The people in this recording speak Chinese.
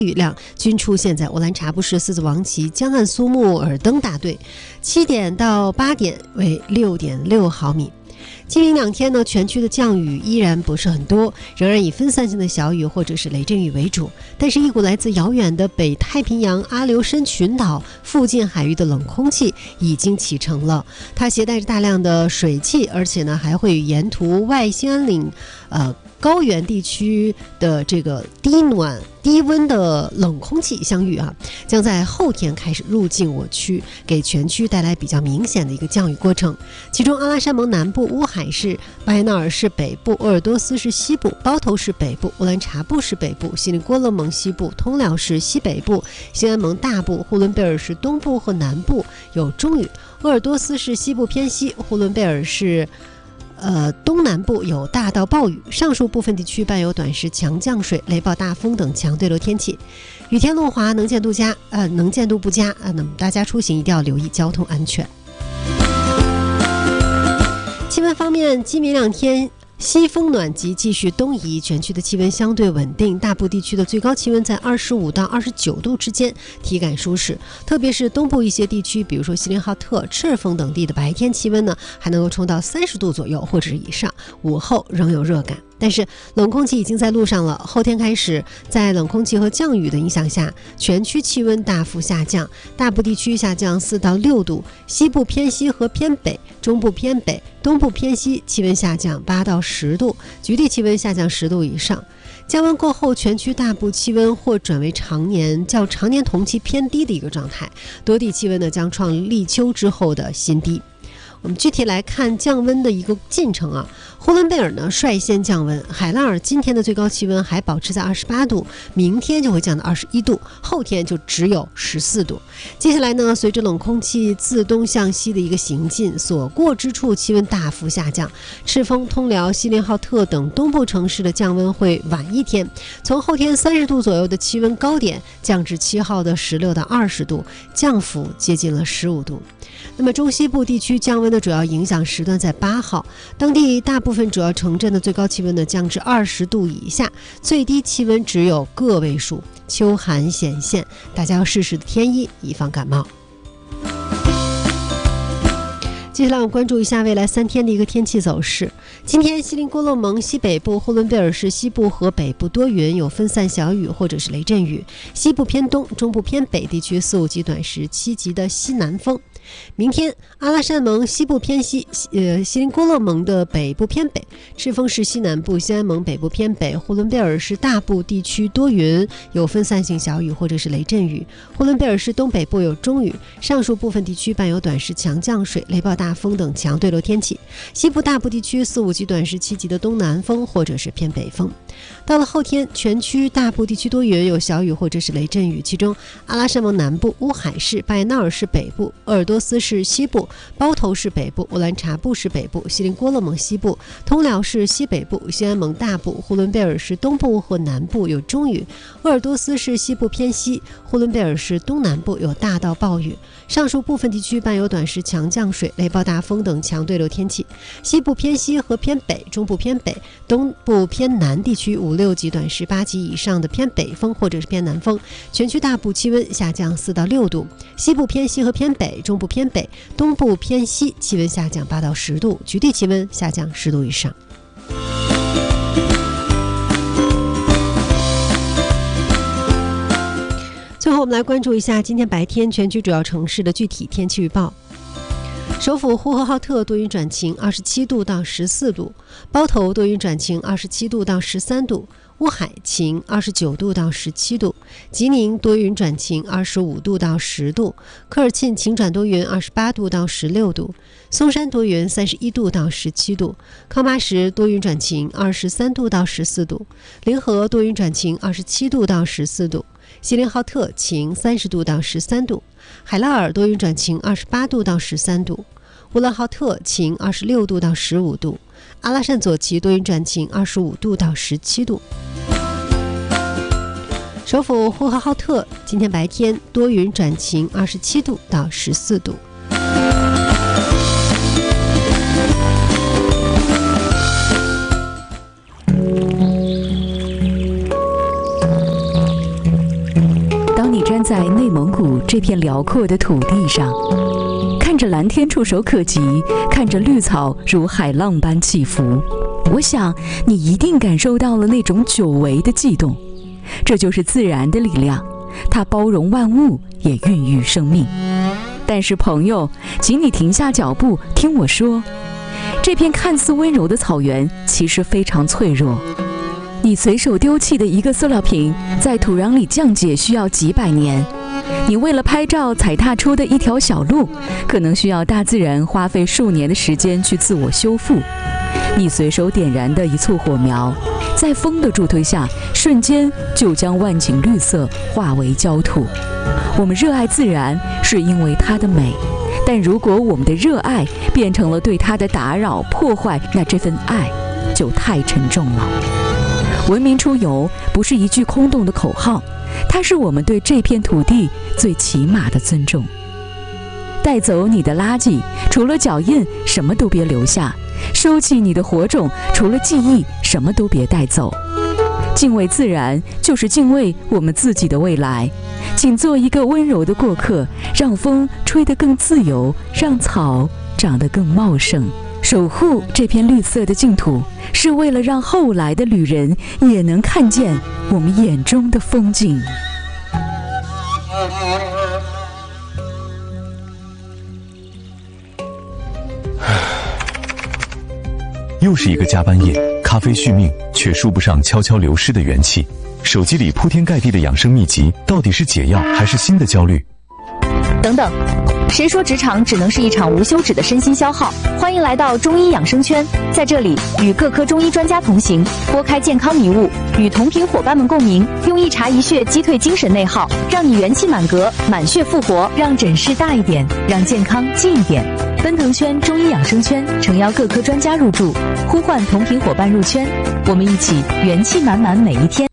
雨量均出现在乌兰察布市狮子王旗、江岸苏木尔登大队，7点到8点为6.6毫米。今明2天呢，全区的降雨依然不是很多，仍然以分散性的小雨或者是雷阵雨为主。但是，一股来自遥远的北太平洋阿留申群岛附近海域的冷空气已经启程了，它携带着大量的水汽，而且呢还会与沿途外兴安岭高原地区的这个低温的冷空气相遇将在后天开始入境我区，给全区带来比较明显的一个降雨过程。其中阿拉善盟南部、乌海市、巴彦淖尔市北部、鄂尔多斯市西部、包头市北部、乌兰察布市北部、锡林郭勒盟西部、通辽市西北部、兴安盟大部、呼伦贝尔市东部和南部有中雨，鄂尔多斯市西部偏西、呼伦贝尔市东南部有大到暴雨，上述部分地区伴有短时强降水、雷暴大风等强对流天气，雨天路滑，能见度不佳那么大家出行一定要留意交通安全。气温方面，今明2天西风暖极继续东移，全区的气温相对稳定，大部地区的最高气温在25到29度之间，体感舒适。特别是东部一些地区，比如说锡林浩特、赤尔峰等地的白天气温呢，还能够冲到30度左右或者以上，午后仍有热感。但是冷空气已经在路上了，后天开始，在冷空气和降雨的影响下，全区气温大幅下降，大部地区下降4到6度，西部偏西和偏北、中部偏北、东部偏西气温下降8到10度，局地气温下降10度以上。降温过后，全区大部气温或转为较常年同期偏低的一个状态，多地气温呢将创立秋之后的新低。我们具体来看降温的一个进程呼伦贝尔呢率先降温，海拉尔今天的最高气温还保持在28度，明天就会降到21度，后天就只有14度。接下来呢，随着冷空气自东向西的一个行进，所过之处气温大幅下降，赤峰、通辽、锡林浩特等东部城市的降温会晚一天，从后天30度左右的气温高点降至7号的16到20度，降幅接近了15度。那么中西部地区降温的主要影响时段在8号，当地大部分主要城镇的最高气温呢降至20度以下，最低气温只有个位数，秋寒显现，大家要适时的添衣，以防感冒。接下来我们关注一下未来3天的一个天气走势。今天锡林郭勒盟西北部、呼伦贝尔市西部和北部多云，有分散小雨或者是雷阵雨，西部偏东、中部偏北地区4、5级短时7级的西南风。明天阿拉善盟西部偏西，锡林郭勒盟的北部偏北，赤峰市西南部、兴安盟北部偏北、呼伦贝尔市大部地区多云，有分散性小雨或者是雷阵雨，呼伦贝尔市东北部有中雨，上述部分地区伴有短时强降水、雷暴大风等强对流天气，西部大部地区4、5级短时7级的东南风或者是偏北风。到了后天，全区大部地区多云，有小雨或者是雷阵雨，其中阿拉善盟南部、乌海市、巴彦淖尔市北部、鄂尔多斯市西部、包头市北部、乌兰察布市北部、锡林郭勒盟西部、通辽市西北部、兴安盟大部、呼伦贝尔市东部和南部有中雨，鄂尔多斯市西部偏西、呼伦贝尔市东南部有大到暴雨，上述部分地区伴有短时强降水、雷暴大风等强对流天气，西部偏西和偏北、中部偏北、东部偏南地区5、6级短时8级以上的偏北风或者是偏南风，全区大部气温下降4到6度，西部偏西和偏北、中部偏北、东部偏西气温下降8到10度，局地气温下降10度以上。最后我们来关注一下今天白天全区主要城市的具体天气预报。首府呼和浩特多云转晴，27度到14度；包头多云转晴，27度到13度；乌海晴，29度到17度；吉宁多云转晴，25度到10度；科尔沁晴转多云，28度到16度；松山多云，31度到17度；康巴什多云转晴，23度到14度；临河多云转晴，27度到14度；锡林浩特晴，30度到13度；海拉尔多云转晴，28度到13度；乌兰浩特晴，26度到15度；阿拉善左旗多云转晴，25度到17度。首府呼和浩特今天白天多云转晴，27度到14度。 当你站在内蒙古这片辽阔的土地上，看着蓝天触手可及，看着绿草如海浪般起伏，我想你一定感受到了那种久违的悸动。这就是自然的力量，它包容万物，也孕育生命。但是朋友，请你停下脚步，听我说，这片看似温柔的草原其实非常脆弱。你随手丢弃的一个塑料瓶，在土壤里降解需要几百年。你为了拍照踩踏出的一条小路，可能需要大自然花费数年的时间去自我修复。你随手点燃的一簇火苗，在风的助推下，瞬间就将万顷绿色化为焦土。我们热爱自然，是因为它的美，但如果我们的热爱变成了对它的打扰、破坏，那这份爱就太沉重了。文明出游不是一句空洞的口号，它是我们对这片土地最起码的尊重。带走你的垃圾，除了脚印，什么都别留下；收起你的火种，除了记忆，什么都别带走。敬畏自然，就是敬畏我们自己的未来。请做一个温柔的过客，让风吹得更自由，让草长得更茂盛。守护这片绿色的净土，是为了让后来的旅人也能看见我们眼中的风景。 又是一个加班夜，咖啡续命，却输不上悄悄流失的元气。手机里铺天盖地的养生秘籍，到底是解药还是新的焦虑？ 等等，谁说职场只能是一场无休止的身心消耗？欢迎来到中医养生圈，在这里与各科中医专家同行，拨开健康迷雾，与同频伙伴们共鸣，用一茶一穴击退精神内耗，让你元气满格，满血复活，让诊室大一点，让健康近一点。奔腾圈中医养生圈诚邀各科专家入驻，呼唤同频伙伴入圈，我们一起元气满满每一天。